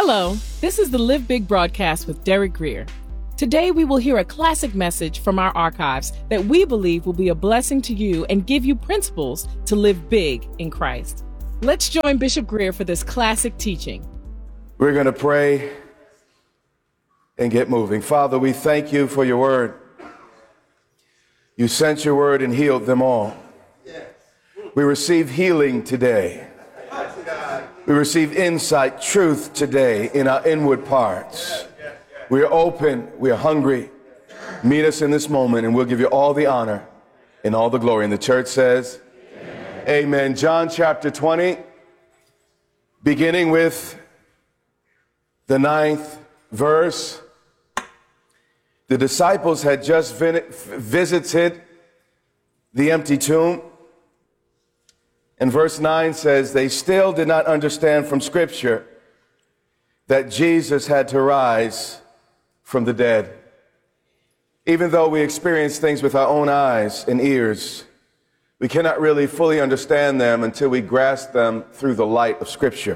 Hello, this is the Live Big broadcast with Derek Greer. Today we will hear a classic message from our archives that we believe will be a blessing to you and give you principles to live big in Christ. Let's join Bishop Greer for this classic teaching. We're going to pray and get moving. Father, we thank you for your word. You sent your word and healed them all. We receive healing today. We receive insight, truth today in our inward parts. We are open. We are hungry. Meet us in this moment and we'll give you all the honor and all the glory. And the church says, amen. Amen. John chapter 20, beginning with the 9th verse. The disciples had just visited the empty tomb. And verse 9 says, they still did not understand from Scripture that Jesus had to rise from the dead. Even though we experience things with our own eyes and ears, we cannot really fully understand them until we grasp them through the light of Scripture.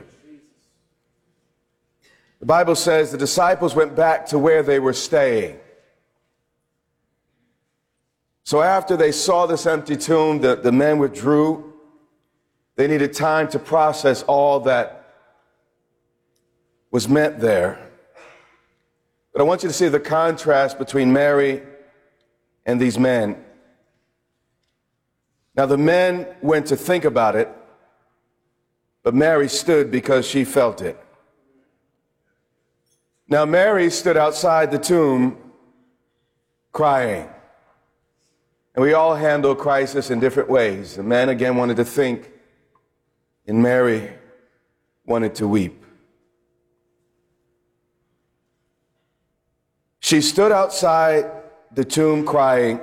The Bible says the disciples went back to where they were staying. So after they saw this empty tomb, the men withdrew. They needed time to process all that was meant there. But I want you to see the contrast between Mary and these men. Now, the men went to think about it, but Mary stood because she felt it. Now, Mary stood outside the tomb crying. And we all handle crisis in different ways. The men, again, wanted to think, and Mary wanted to weep. She stood outside the tomb crying.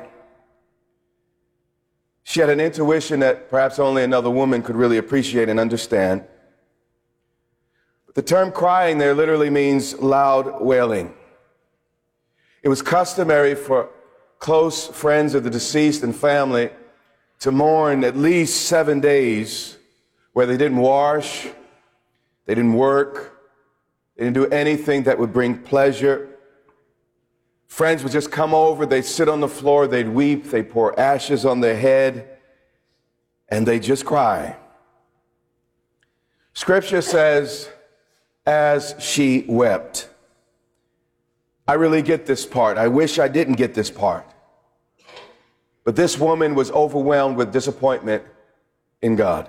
She had an intuition that perhaps only another woman could really appreciate and understand. But the term crying there literally means loud wailing. It was customary for close friends of the deceased and family to mourn at least 7 days where they didn't wash, they didn't work, they didn't do anything that would bring pleasure. Friends would just come over, they'd sit on the floor, they'd weep, they'd pour ashes on their head, and they'd just cry. Scripture says, as she wept. I really get this part. I wish I didn't get this part. But this woman was overwhelmed with disappointment in God.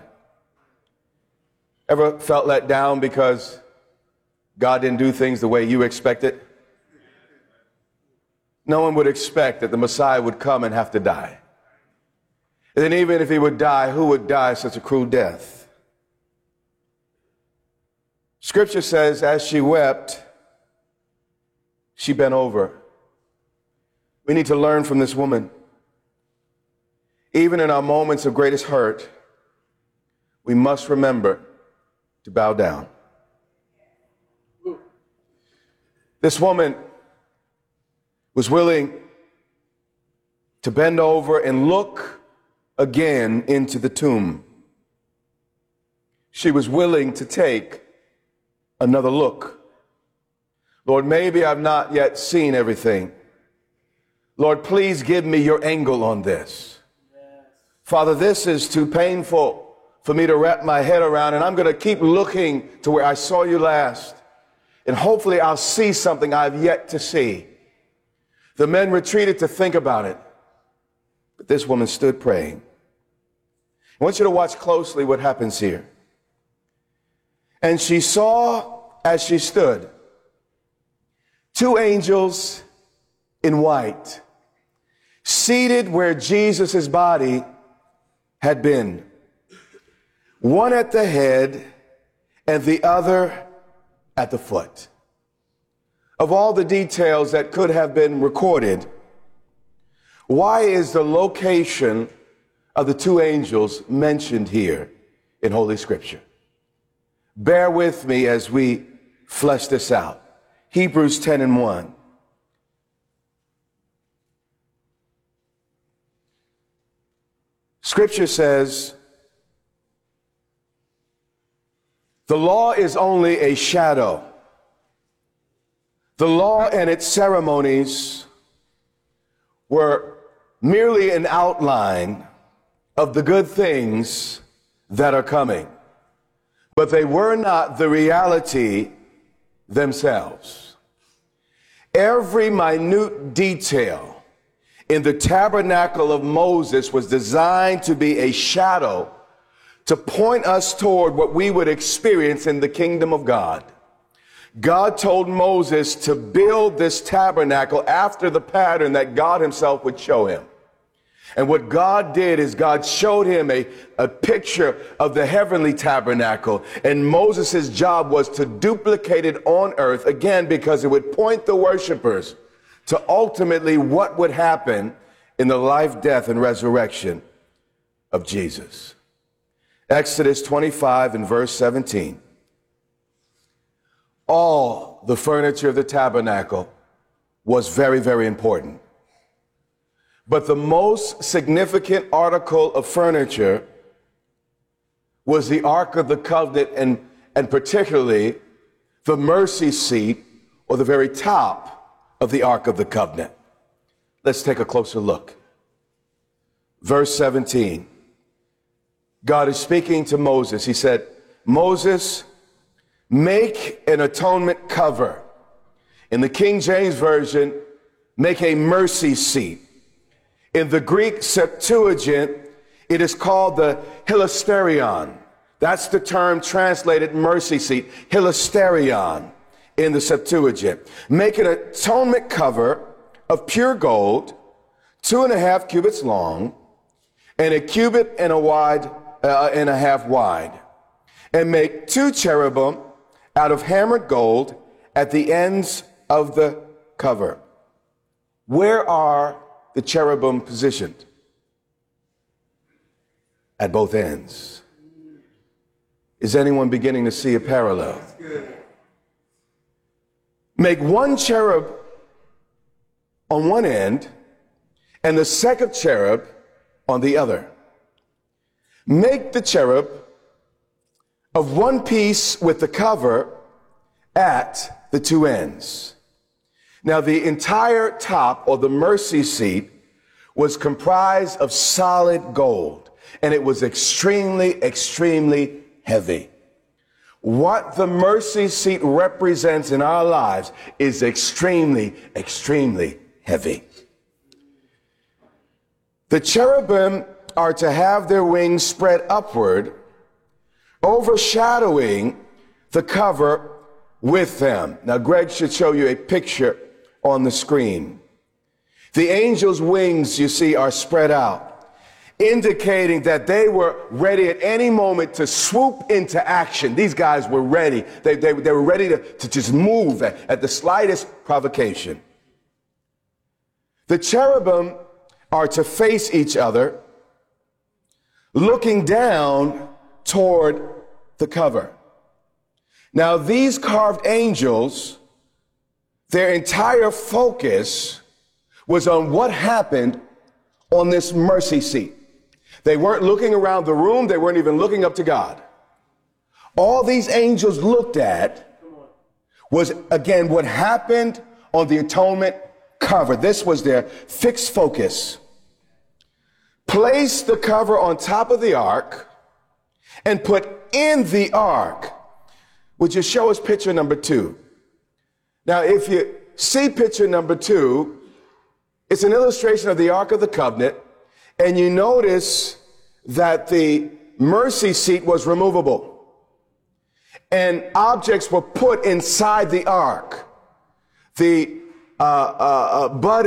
Ever felt let down because God didn't do things the way you expected? No one would expect that the Messiah would come and have to die. And then even if he would die, who would die such a cruel death? Scripture says, as she wept, she bent over. We need to learn from this woman. Even in our moments of greatest hurt, we must remember to bow down. This woman was willing to bend over and look again into the tomb. She was willing to take another look. Lord, maybe I've not yet seen everything. Lord, please give me your angle on this. Father, this is too painful for me to wrap my head around, and I'm going to keep looking to where I saw you last. And hopefully I'll see something I've yet to see. The men retreated to think about it, but this woman stood praying. I want you to watch closely what happens here. And she saw, as she stood, 2 angels in white, seated where Jesus' body had been. One at the head and the other at the foot. Of all the details that could have been recorded, why is the location of the 2 angels mentioned here in Holy Scripture? Bear with me as we flesh this out. Hebrews 10:1. Scripture says, the law is only a shadow The law and its ceremonies were merely an outline of the good things that are coming, but they were not the reality themselves. Every minute detail in the tabernacle of Moses was designed to be a shadow to point us toward what we would experience in the kingdom of God. God told Moses to build this tabernacle after the pattern that God himself would show him. And what God did is God showed him a picture of the heavenly tabernacle. And Moses' job was to duplicate it on earth, again, because it would point the worshipers to ultimately what would happen in the life, death, and resurrection of Jesus. Exodus 25 and verse 17. All the furniture of the tabernacle was very, very important. But the most significant article of furniture was the Ark of the Covenant, and particularly the mercy seat, or the very top of the Ark of the Covenant. Let's take a closer look. Verse 17. God is speaking to Moses. He said, Moses, make an atonement cover. In the King James Version, make a mercy seat. In the Greek Septuagint, it is called the hilasterion. That's the term translated mercy seat, hilasterion in the Septuagint. Make an atonement cover of pure gold, 2.5 cubits long, and 1 cubit and a half wide. And make 2 cherubim out of hammered gold at the ends of the cover. Where are the cherubim positioned? At both ends. Is anyone beginning to see a parallel? Make 1 cherub on one end and the second cherub on the other. Make the cherub of one piece with the cover at the 2 ends. Now, the entire top, or the mercy seat, was comprised of solid gold, and it was extremely, extremely heavy. What the mercy seat represents in our lives is extremely, extremely heavy. The cherubim are to have their wings spread upward, overshadowing the cover with them. Now, Greg should show you a picture on the screen. The angel's wings, you see, are spread out, indicating that they were ready at any moment to swoop into action. These guys were ready. They were ready to just move at the slightest provocation. The cherubim are to face each other, looking down toward the cover. Now, these carved angels, their entire focus was on what happened on this mercy seat. They weren't looking around the room. They weren't even looking up to God. All these angels looked at was, again, what happened on the atonement cover. This was their fixed focus. Place the cover on top of the ark and put in the ark. Would you show us picture number 2? Now, if you see picture number 2, it's an illustration of the Ark of the Covenant, and you notice that the mercy seat was removable, and objects were put inside the ark. The bud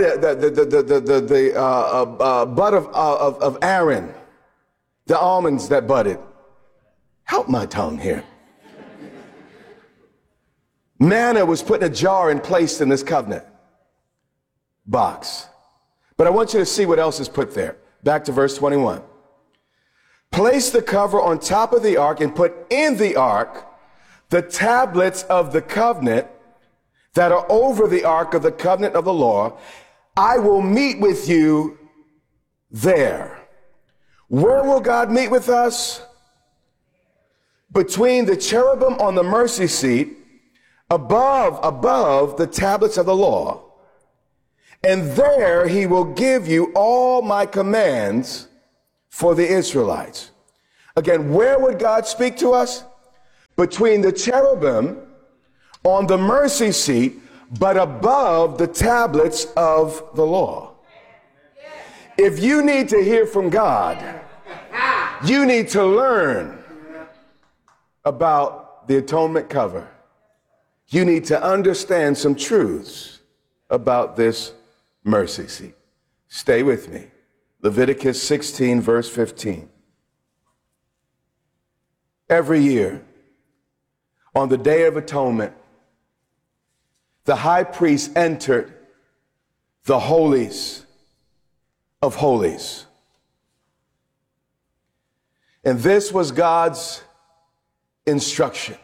of Aaron, the almonds that budded. Help my tongue here. Manna was put in a jar and placed in this covenant box. But I want you to see what else is put there. Back to verse 21. Place the cover on top of the ark and put in the ark the tablets of the covenant that are over the ark of the covenant of the law. I will meet with you there. Where will God meet with us? Between the cherubim on the mercy seat, above the tablets of the law. And there he will give you all my commands for the Israelites. Again, where would God speak to us? Between the cherubim on the mercy seat, but above the tablets of the law. If you need to hear from God, you need to learn about the atonement cover. You need to understand some truths about this mercy seat. Stay with me. Leviticus 16, verse 15. Every year, on the Day of Atonement, the high priest entered the holies of holies. And this was God's instruction.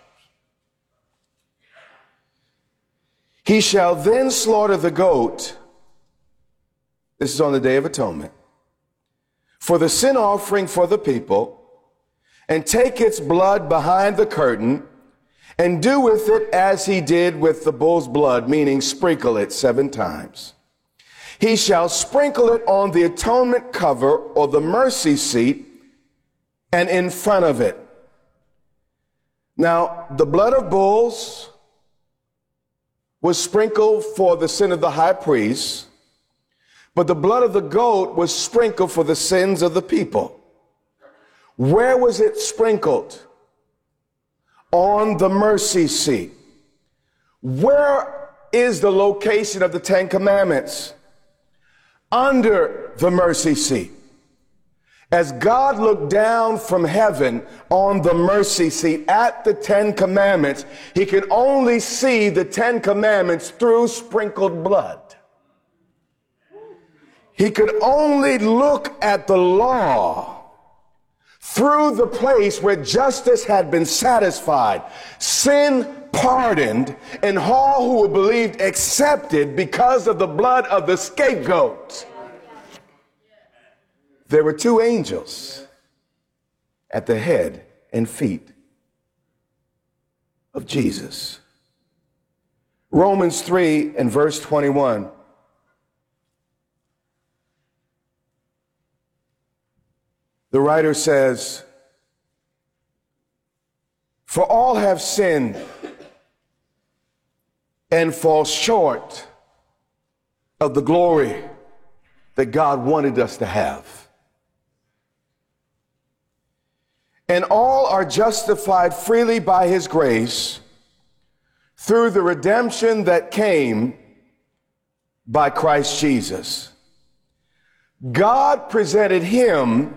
He shall then slaughter the goat. This is on the Day of Atonement, for the sin offering for the people, and take its blood behind the curtain, and do with it as he did with the bull's blood, meaning sprinkle it 7 times. He shall sprinkle it on the atonement cover or the mercy seat and in front of it. Now, the blood of bulls was sprinkled for the sin of the high priest, but the blood of the goat was sprinkled for the sins of the people. Where was it sprinkled? On the mercy seat. Where is the location of the 10 Commandments? Under the mercy seat. As God looked down from heaven on the mercy seat at the 10 Commandments, he could only see the 10 Commandments through sprinkled blood. He could only look at the law through the place where justice had been satisfied, sin pardoned, and all who were believed accepted because of the blood of the scapegoat. There were 2 angels at the head and feet of Jesus. Romans 3 and verse 21. The writer says, for all have sinned and fall short of the glory that God wanted us to have. And all are justified freely by his grace through the redemption that came by Christ Jesus. God presented him,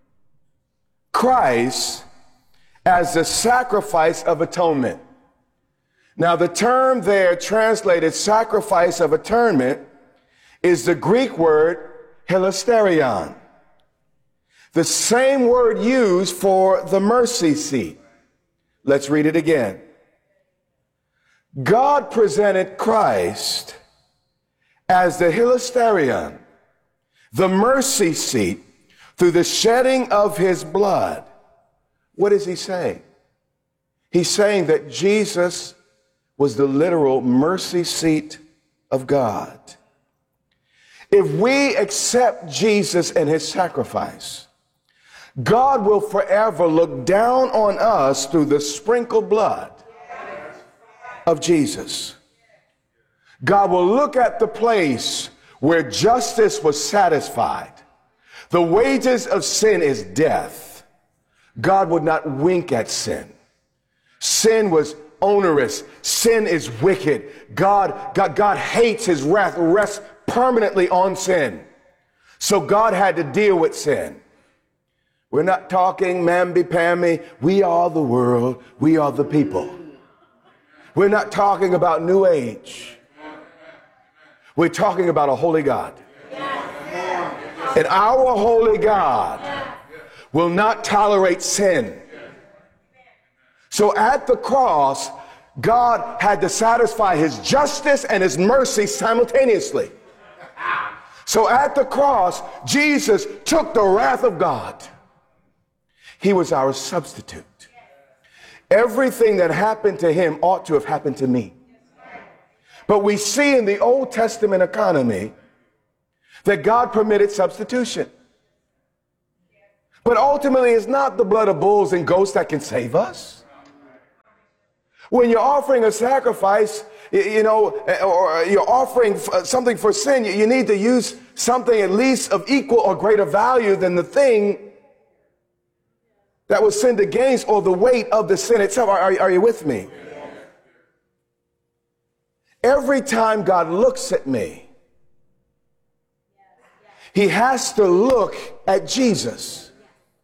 Christ, as the sacrifice of atonement. Now, the term there translated sacrifice of atonement is the Greek word hilasterion, the same word used for the mercy seat. Let's read it again. God presented Christ as the hilasterion, the mercy seat, through the shedding of his blood. What is he saying? He's saying that Jesus was the literal mercy seat of God. If we accept Jesus and his sacrifice, God will forever look down on us through the sprinkled blood of Jesus. God will look at the place where justice was satisfied. The wages of sin is death. God would not wink at sin. Sin was onerous. Sin is wicked. God hates, his wrath rests permanently on sin. So God had to deal with sin. We're not talking mamby-pamby. We are the world. We are the people. We're not talking about New Age. We're talking about a holy God. And our holy God will not tolerate sin. So at the cross, God had to satisfy his justice and his mercy simultaneously. So at the cross, Jesus took the wrath of God. He was our substitute. Everything that happened to him ought to have happened to me. But we see in the Old Testament economy that God permitted substitution. But ultimately, it's not the blood of bulls and goats that can save us. When you're offering a sacrifice, or you're offering something for sin, you need to use something at least of equal or greater value than the thing that was sinned against or the weight of the sin itself. Are you with me? Every time God looks at me, he has to look at Jesus.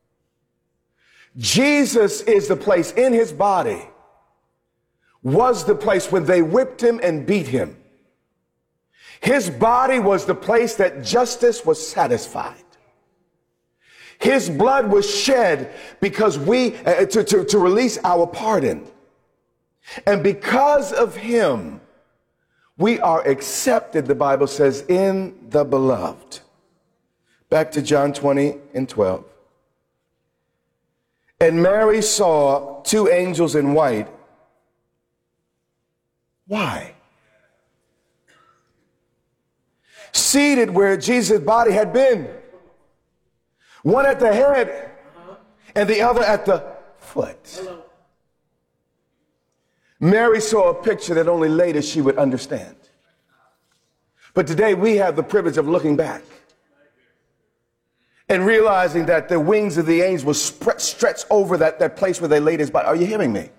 Jesus is the place in his body, was the place when they whipped him and beat him. His body was the place that justice was satisfied. His blood was shed because to release our pardon. And because of him, we are accepted, the Bible says, in the beloved. Back to John 20:12. And Mary saw two angels in white. Why? Seated where Jesus' body had been. One at the head and the other at the foot. Mary saw a picture that only later she would understand. But today we have the privilege of looking back and realizing that the wings of the angels were stretched over that place where they laid his body. Are you hearing me?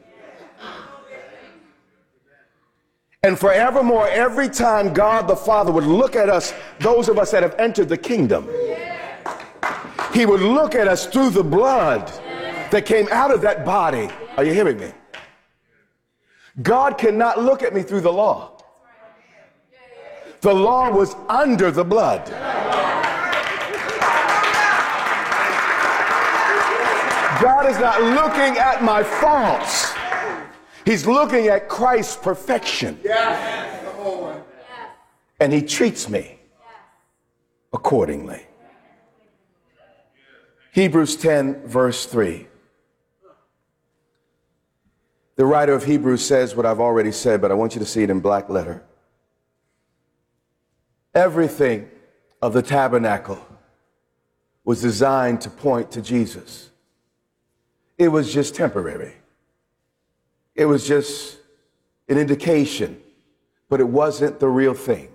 And forevermore, every time God the Father would look at us, those of us that have entered the kingdom, he would look at us through the blood that came out of that body. Are you hearing me? God cannot look at me through the law. The law was under the blood. God is not looking at my faults. He's looking at Christ's perfection. And he treats me accordingly. Hebrews 10, verse 3. The writer of Hebrews says what I've already said, but I want you to see it in black letter. Everything of the tabernacle was designed to point to Jesus. It was just temporary. It was just an indication, but it wasn't the real thing.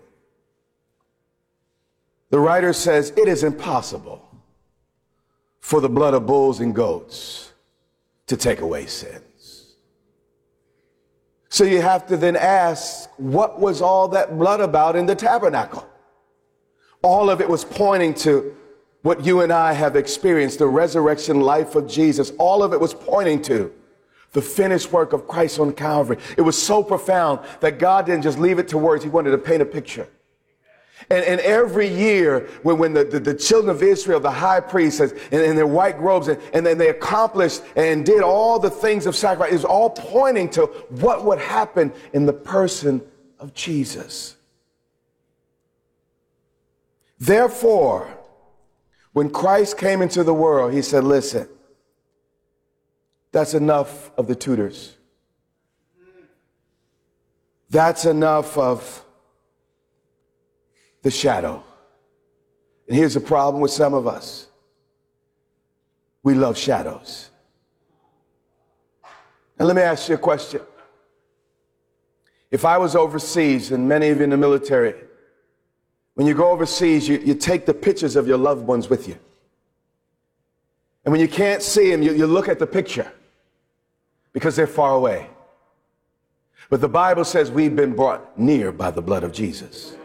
The writer says it is impossible for the blood of bulls and goats to take away sins. So you have to then ask, what was all that blood about in the tabernacle? All of it was pointing to what you and I have experienced, the resurrection life of Jesus. All of it was pointing to the finished work of Christ on Calvary. It was so profound that God didn't just leave it to words. He wanted to paint a picture. And every year when the children of Israel, the high priests in their white robes, and then they accomplished and did all the things of sacrifice, it was all pointing to what would happen in the person of Jesus. Therefore, when Christ came into the world, he said, listen, that's enough of the tutors. That's enough of the shadow. And here's the problem with some of us. We love shadows. Now let me ask you a question. If I was overseas, and many of you in the military, when you go overseas, you take the pictures of your loved ones with you. And when you can't see them, you look at the picture because they're far away. But the Bible says we've been brought near by the blood of Jesus.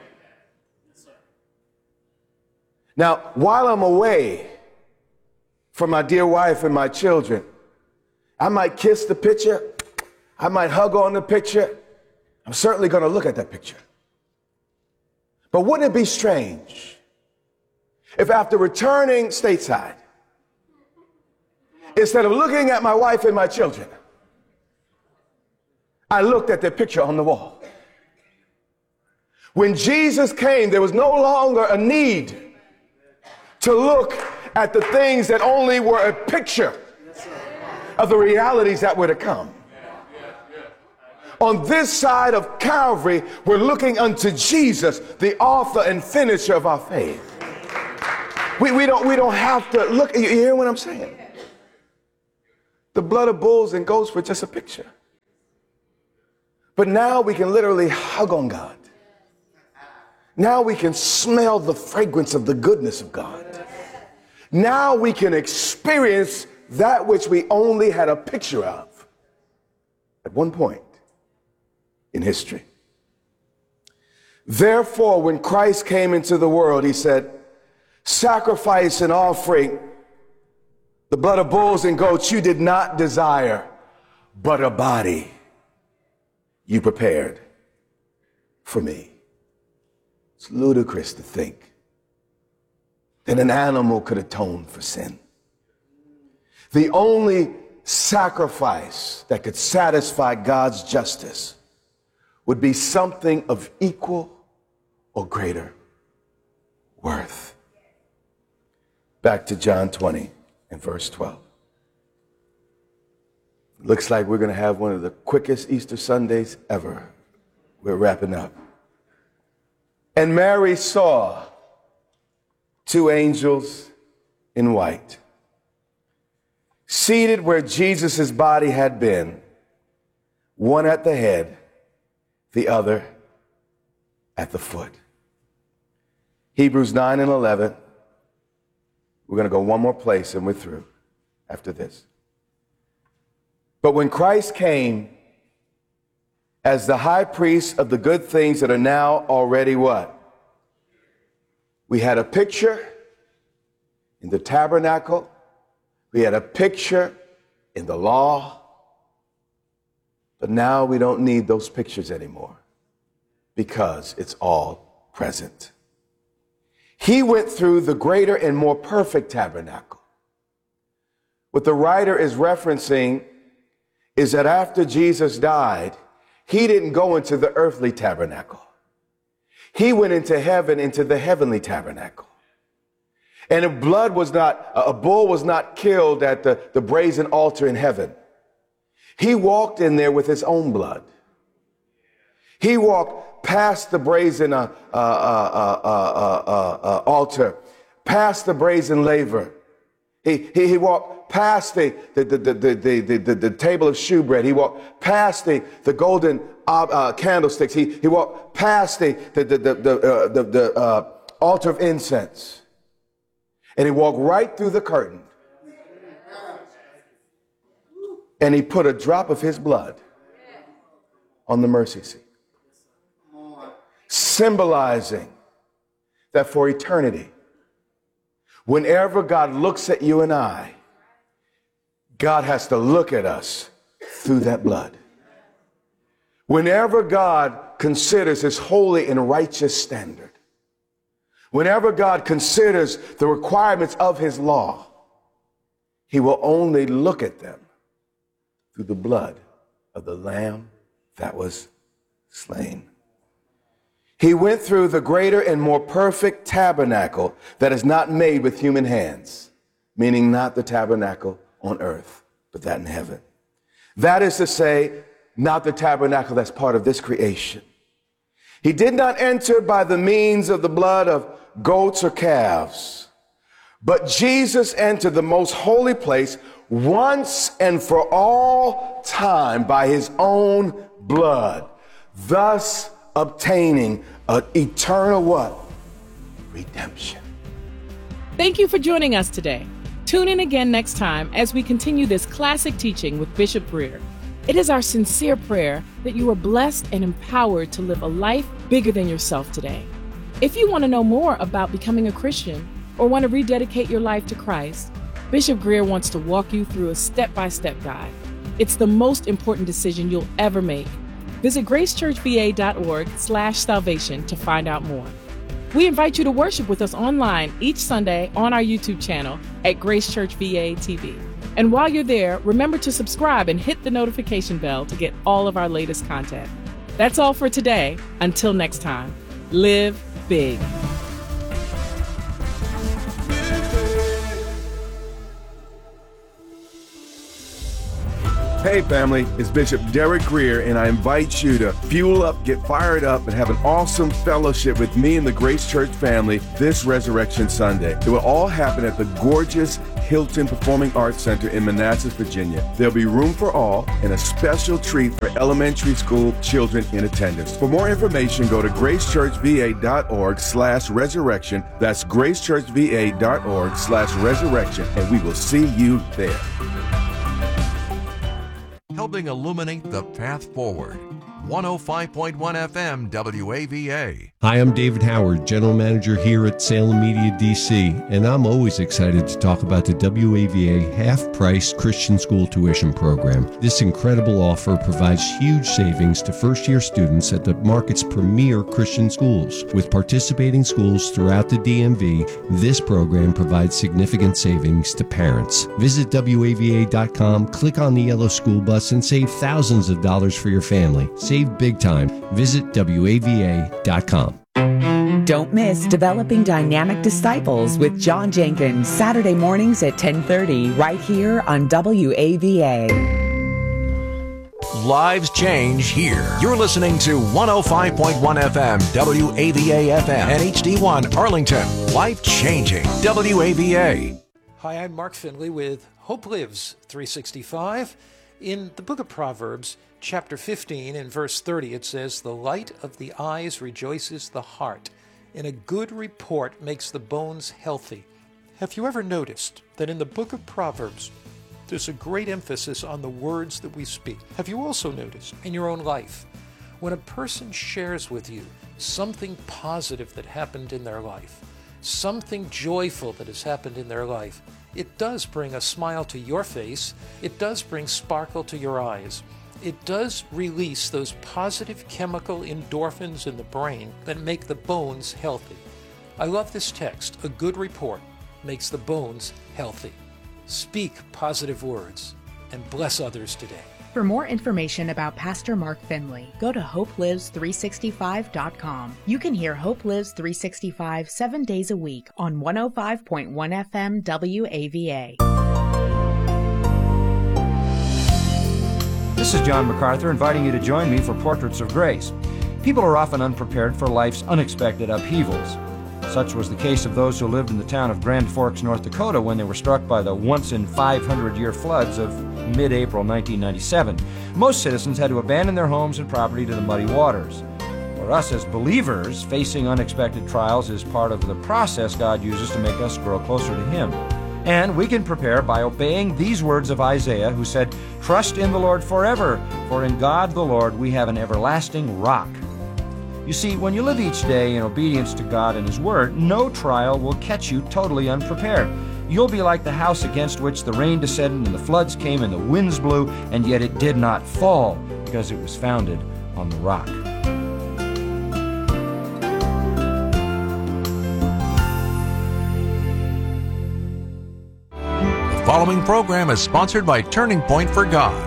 Now, while I'm away from my dear wife and my children, I might kiss the picture. I might hug on the picture. I'm certainly going to look at that picture. But wouldn't it be strange if after returning stateside, instead of looking at my wife and my children, I looked at their picture on the wall? When Jesus came, there was no longer a need to look at the things that only were a picture of the realities that were to come. On this side of Calvary, we're looking unto Jesus, the author and finisher of our faith. We don't have to look. You hear what I'm saying? The blood of bulls and goats were just a picture. But now we can literally hug on God. Now we can smell the fragrance of the goodness of God. Now we can experience that which we only had a picture of at one point in history. Therefore, when Christ came into the world, he said, sacrifice and offering, the blood of bulls and goats you did not desire, but a body you prepared for me. It's ludicrous to think that an animal could atone for sin. The only sacrifice that could satisfy God's justice would be something of equal or greater worth. Back to John 20 and verse 12. Looks like we're going to have one of the quickest Easter Sundays ever. We're wrapping up. And Mary saw two angels in white, seated where Jesus' body had been, one at the head, the other at the foot. Hebrews 9 and 11. We're going to go one more place and we're through after this. But when Christ came as the high priest of the good things that are now already what? We had a picture in the tabernacle. We had a picture in the law. But now we don't need those pictures anymore because it's all present. He went through the greater and more perfect tabernacle. What the writer is referencing is that after Jesus died, he didn't go into the earthly tabernacle. He went into heaven, into the heavenly tabernacle. And a bull was not killed at the brazen altar in heaven. He walked in there with his own blood. He walked past the brazen altar, past the brazen laver. He walked past the table of shewbread. He walked past the golden candlesticks. He walked past the altar of incense. And he walked right through the curtain. And he put a drop of his blood on the mercy seat, symbolizing that for eternity, whenever God looks at you and I, God has to look at us through that blood. Whenever God considers his holy and righteous standard, whenever God considers the requirements of his law, he will only look at them through the blood of the Lamb that was slain. He went through the greater and more perfect tabernacle that is not made with human hands, meaning not the tabernacle on earth, but that in heaven. That is to say, not the tabernacle that's part of this creation. He did not enter by the means of the blood of goats or calves, but Jesus entered the most holy place once and for all time by his own blood, thus obtaining an eternal what? Redemption. Thank you for joining us today. Tune in again next time as we continue this classic teaching with Bishop Greer. It is our sincere prayer that you are blessed and empowered to live a life bigger than yourself today. If you want to know more about becoming a Christian or want to rededicate your life to Christ, Bishop Greer wants to walk you through a step-by-step guide. It's the most important decision you'll ever make. Visit gracechurchva.org/salvation to find out more. We invite you to worship with us online each Sunday on our YouTube channel at Grace Church VA TV. And while you're there, remember to subscribe and hit the notification bell to get all of our latest content. That's all for today. Until next time, live big. Hey family, it's Bishop Derek Greer, and I invite you to fuel up, get fired up, and have an awesome fellowship with me and the Grace Church family this Resurrection Sunday. It will all happen at the gorgeous Hilton Performing Arts Center in Manassas, Virginia. There'll be room for all and a special treat for elementary school children in attendance. For more information, go to gracechurchva.org/resurrection. That's gracechurchva.org/resurrection, and we will see you there. Helping illuminate the path forward. 105.1 FM WAVA. Hi, I'm David Howard, General Manager here at Salem Media DC, and I'm always excited to talk about the WAVA half-price Christian school tuition program. This incredible offer provides huge savings to first-year students at the market's premier Christian schools. With participating schools throughout the DMV, this program provides significant savings to parents. Visit WAVA.com, click on the yellow school bus, and save thousands of dollars for your family. Save big time. Visit WAVA.com. Don't miss Developing Dynamic Disciples with John Jenkins, Saturday mornings at 10:30, right here on WAVA. Lives change here. You're listening to 105.1 FM WAVA FM and HD1 Arlington. Life changing WAVA. Hi, I'm Mark Finley with Hope Lives 365. In the book of Proverbs, chapter 15, in verse 30, it says, "The light of the eyes rejoices the heart, and a good report makes the bones healthy." Have you ever noticed that in the book of Proverbs, there's a great emphasis on the words that we speak? Have you also noticed in your own life, when a person shares with you something positive that happened in their life, something joyful that has happened in their life, it does bring a smile to your face, it does bring sparkle to your eyes. It does release those positive chemical endorphins in the brain that make the bones healthy. I love this text. A good report makes the bones healthy. Speak positive words and bless others today. For more information about Pastor Mark Finley, go to hopelives365.com. You can hear Hope Lives 365 7 days a week on 105.1 FM WAVA. This is John MacArthur inviting you to join me for Portraits of Grace. People are often unprepared for life's unexpected upheavals. Such was the case of those who lived in the town of Grand Forks, North Dakota, when they were struck by the once-in-500-year floods of mid-April 1997. Most citizens had to abandon their homes and property to the muddy waters. For us as believers, facing unexpected trials is part of the process God uses to make us grow closer to Him. And we can prepare by obeying these words of Isaiah, who said, "Trust in the Lord forever, for in God the Lord we have an everlasting rock." You see, when you live each day in obedience to God and His Word, no trial will catch you totally unprepared. You'll be like the house against which the rain descended and the floods came and the winds blew, and yet it did not fall, because it was founded on the rock. The following program is sponsored by Turning Point for God.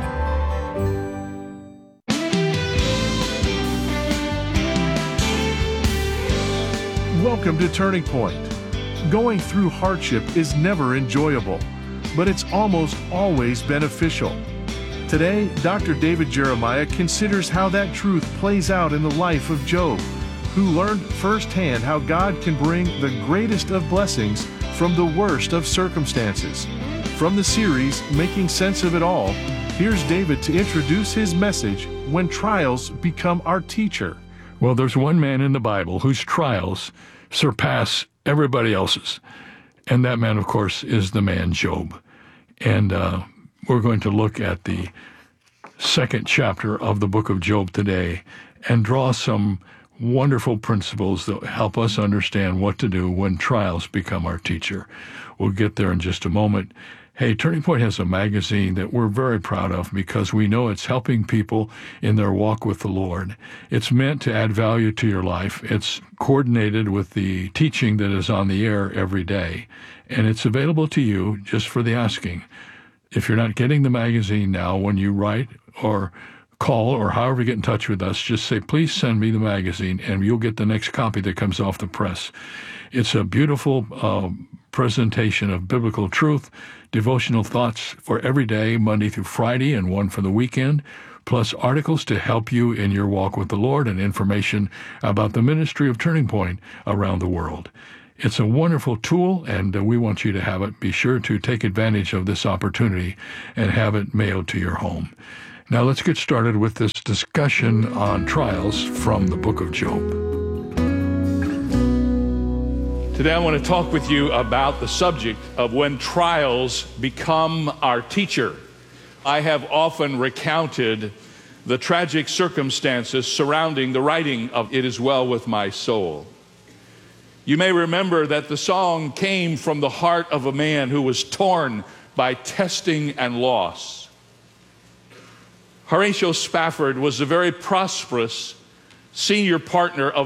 Welcome to Turning Point. Going through hardship is never enjoyable, but it's almost always beneficial. Today, Dr. David Jeremiah considers how that truth plays out in the life of Job, who learned firsthand how God can bring the greatest of blessings from the worst of circumstances. From the series, Making Sense of It All, here's David to introduce his message, When Trials Become Our Teacher. Well, there's one man in the Bible whose trials surpass everybody else's. And that man, of course, is the man Job. And we're going to look at the second chapter of the book of Job today and draw some wonderful principles that help us understand what to do when trials become our teacher. We'll get there in just a moment. Hey, Turning Point has a magazine that we're very proud of because we know it's helping people in their walk with the Lord. It's meant to add value to your life. It's coordinated with the teaching that is on the air every day, and it's available to you just for the asking. If you're not getting the magazine now, when you write or call or however you get in touch with us, just say, please send me the magazine, and you'll get the next copy that comes off the press. It's a beautiful presentation of biblical truth, devotional thoughts for every day, Monday through Friday, and one for the weekend, plus articles to help you in your walk with the Lord and information about the ministry of Turning Point around the world. It's a wonderful tool, and we want you to have it. Be sure to take advantage of this opportunity and have it mailed to your home. Now let's get started with this discussion on trials from the book of Job. Today I want to talk with you about the subject of when trials become our teacher. I have often recounted the tragic circumstances surrounding the writing of It Is Well With My Soul. You may remember that the song came from the heart of a man who was torn by testing and loss. Horatio Spafford was a very prosperous senior partner of